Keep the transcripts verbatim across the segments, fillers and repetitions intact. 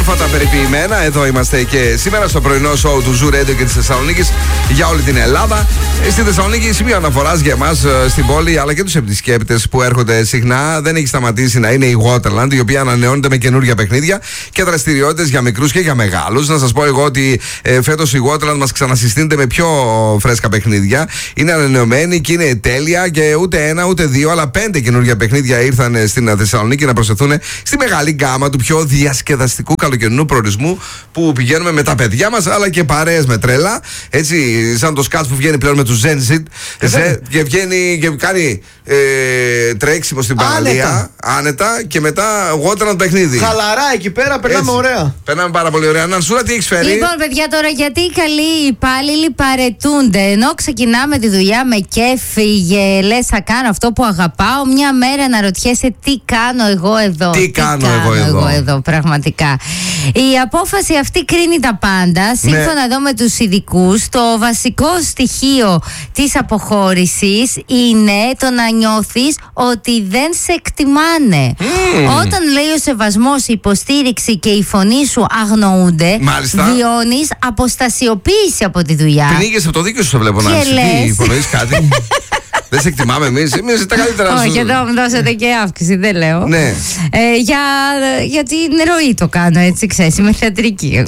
όμορφα τα περιποιημένα. Εδώ είμαστε και σήμερα στο πρωινό σοου του Zoo Radio και της Θεσσαλονίκης για όλη την Ελλάδα. Στη Θεσσαλονίκη σημείο αναφοράς για εμάς στην πόλη αλλά και τους επισκέπτες που έρχονται συχνά δεν έχει σταματήσει να είναι η Waterland, η οποία ανανεώνεται με καινούργια παιχνίδια και δραστηριότητες για μικρούς και για μεγάλους. Να σας πω εγώ ότι ε, φέτος η Waterland μας ξανασυστήνεται με πιο φρέσκα παιχνίδια. Είναι ανανεωμένη και είναι τέλεια και ούτε ένα ούτε δύο αλλά πέντε καινούργια παιχνίδια ήρθαν στην Θεσσαλονίκη να προσθεθούν στη μεγάλη γκάμα του πιο διασκεδαστικού καλοκαιρινού προορισμού που πηγαίνουμε με τα παιδιά μας αλλά και παρέες με τρέλα. Έτσι, σαν το σκάτς που βγαίνει πλέον με τους Gen Z και βγαίνει και κάνει ε, τρέξιμο στην παραλία άνετα και μετά Waterland παιχνίδι. Χαλαρά εκεί πέρα, περνάμε ωραία. Περνάμε πάρα πολύ ωραία. Νανσούρα, τι έχεις φέρει? Λοιπόν, παιδιά, τώρα γιατί οι καλοί υπάλληλοι παρετούνται. Ενώ ξεκινάμε τη δουλειά με κέφι, λες θα κάνω αυτό που αγαπάω, μια μέρα να ρωτιέσαι τι κάνω εγώ εδώ. Τι, τι κάνω, κάνω εγώ, εγώ εδώ. εδώ, πραγματικά. Η απόφαση αυτή κρίνει τα πάντα. Σύμφωνα ναι. εδώ με τους ειδικούς, το βασικό στοιχείο της αποχώρησης είναι το να νιώθεις ότι δεν σε εκτιμάνε. Mm. Όταν λέει ο σεβασμός, η υποστήριξη και η φωνή σου αγνοούνται, μάλιστα, βιώνεις αποστασιοποίηση από τη δουλειά. Πνίγεσαι από το δίκιο σου, σε βλέπω να σου υπονοείς κάτι. Δεν σε εκτιμάμε εμείς, εμείς τα καλύτερα. Όχι, εδώ μου δώσατε και αύξηση, δεν λέω. Ναι. Ε, για, για την ροή το κάνω, έτσι, ξέρεις, είμαι θεατρική εγώ.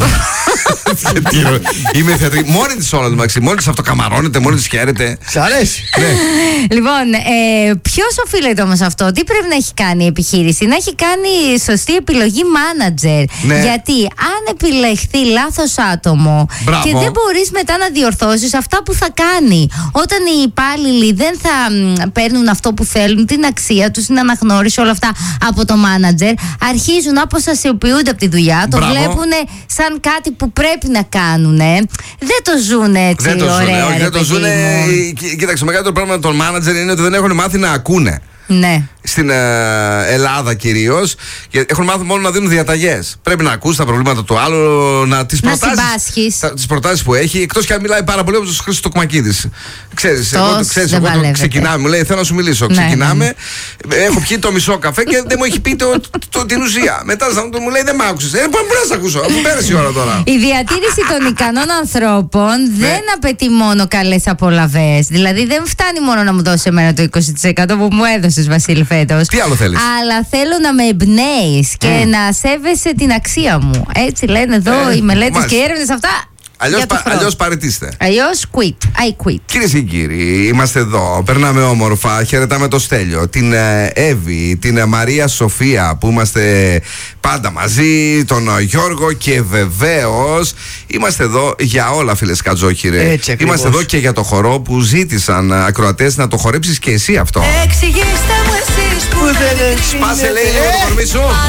Είμαι θεατρική, μόνη της όλα του Μαξί, μόνη της αυτοκαμαρώνεται, μόνη της χαίρεται. Σ' αρέσει. Ναι. Λοιπόν, ε, ποιος οφείλεται όμως αυτό, τι πρέπει να έχει κάνει η επιχείρηση? Να έχει κάνει σωστή επιλογή manager. Ναι. Γιατί αν επιλεχθεί λάθος άτομο, μπράβο, και δεν μπορείς μετά να διορθώσεις αυτά που θα κάνει. Όταν οι υπάλληλοι δεν θα μ, παίρνουν αυτό που θέλουν, την αξία τους, την αναγνώριση, όλα αυτά από το manager, αρχίζουν να αποστασιοποιούνται από τη δουλειά, το βλέπουν σαν κάτι που πρέπει να κάνουν. Δεν το ζουν έτσι. Δεν το ωραία, ζουνε, όχι, ρε, δεν το ζουνε. Κοίταξε, το μεγαλύτερο πρόβλημα των manager είναι ότι δεν έχουν μάθει να ακούνε. Ναι. Στην ε, Ελλάδα κυρίως. Έχουν μάθει μόνο να δίνουν διαταγές. Πρέπει να ακούσει τα προβλήματα του άλλου, να τις προτάσεις, τις προτάσεις που έχει. Εκτός και αν μιλάει πάρα πολύ από τους Χρήστος Τοκμακίδης. Ξέρεις, εγώ, ξέρεις, εγώ το ξεκινάμε. Μου λέει: θέλω να σου μιλήσω. Ναι, ξεκινάμε. Ναι. Έχω πιει το μισό καφέ και δεν μου έχει πει το, το, το, την ουσία. Μετά μου λέει: δεν μ' άκουσες. Ε, μπορεί να σε ακούσω. Αφού πέρασε η ώρα τώρα. Η διατήρηση των ικανών ανθρώπων δεν απαιτεί μόνο καλές απολαβές. Δηλαδή δεν φτάνει μόνο να μου δώσει εμένα το είκοσι τοις εκατό που μου έδωσες, Βασίλη, φέτος. Τι άλλο θέλεις? Αλλά θέλω να με εμπνέεις και mm. να σέβεσαι την αξία μου. Έτσι λένε εδώ ε, οι μελέτες μάλιστα. και οι έρευνες αυτά. Αλλιώς, πα, αλλιώς παραιτήστε. Αλλιώς quit. I quit. Κυρίες και κύριοι, είμαστε εδώ. Περνάμε όμορφα. Χαιρετάμε το Στέλιο, την Εύη, την Μαρία Σοφία που είμαστε πάντα μαζί, τον Γιώργο και βεβαίως είμαστε εδώ για όλα, φίλε Σκατζόχυρε. Έτσι, είμαστε εδώ και για το χορό που ζήτησαν ακροατές να το χορέψεις και εσύ αυτό. Εξηγήστε μου εσείς που δεν σπάσε, λέει, λίγο το κορμί σου.